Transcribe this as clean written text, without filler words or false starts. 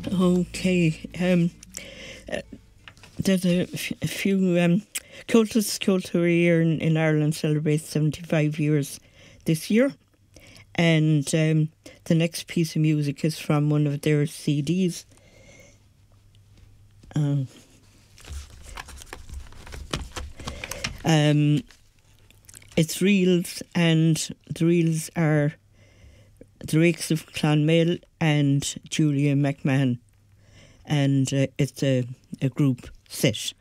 Okay. There's a few. Cultus Culture in Ireland celebrates 75 years this year. And the next piece of music is from one of their CDs. It's reels, and the reels are the Rakes of Clonmel and Julia McMahon, and it's a group set.